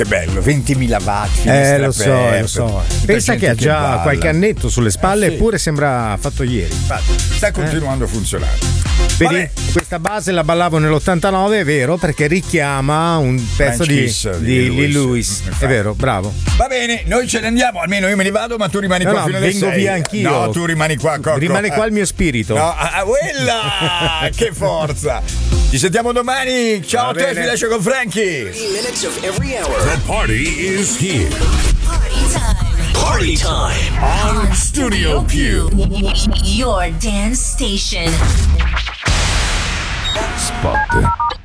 Che bello, 20.000 watt, finestra lo aperta, so. Pensa che ha già balla. qualche annetto sulle spalle, sì. Eppure sembra fatto ieri. Infatti, sta continuando a funzionare. Vedi, Vabbè. questa base la ballavo nell'89, è vero, perché richiama un pezzo French Kiss di Lee Lewis. Infatti. È vero, bravo. Va bene, noi ce ne andiamo, almeno io me ne vado, ma tu rimani No, qua no, fino alle vengo 6. via anch'io. No, tu rimani qua, Cocco. Rimane qua il mio spirito. No, quella! Che forza! Ci sentiamo domani. Ciao a te, vi lascio con Frankie. 30 minutes of every hour. The party is here. Party time On Studio Q. Your dance station. Spot.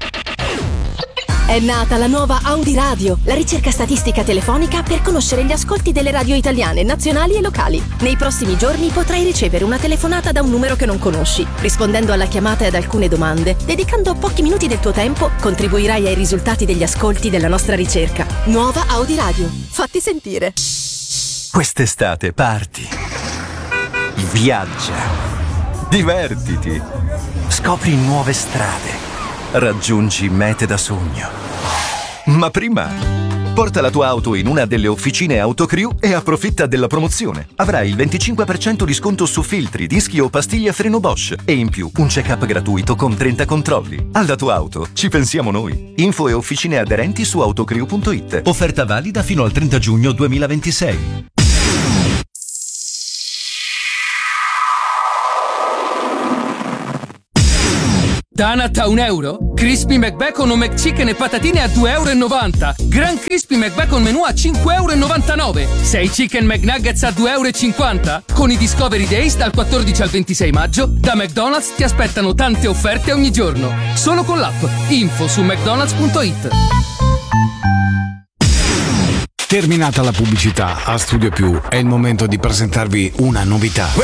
È nata la nuova Audi Radio, la ricerca statistica telefonica per conoscere gli ascolti delle radio italiane, nazionali e locali. Nei prossimi giorni potrai ricevere una telefonata da un numero che non conosci. Rispondendo alla chiamata e ad alcune domande, dedicando pochi minuti del tuo tempo, contribuirai ai risultati degli ascolti della nostra ricerca. Nuova Audi Radio. Fatti sentire. Quest'estate parti, viaggia, divertiti, scopri nuove strade, raggiungi mete da sogno. Ma prima, porta la tua auto in una delle officine Autocrew e approfitta della promozione. Avrai il 25% di sconto su filtri, dischi o pastiglie a freno Bosch e in più un check-up gratuito con 30 controlli. Alla tua auto ci pensiamo noi. Info e officine aderenti su autocrew.it. Offerta valida fino al 30 giugno 2026. Donut a €1? Crispy McBacon o McChicken e patatine a €2,90. Gran Crispy McBacon menù a €5,99. 6 Chicken McNuggets a €2,50. Con i Discovery Days dal 14 al 26 maggio, da McDonald's ti aspettano tante offerte ogni giorno. Solo con l'app. Info su mcdonalds.it. Terminata la pubblicità, a Studio Più è il momento di presentarvi una novità.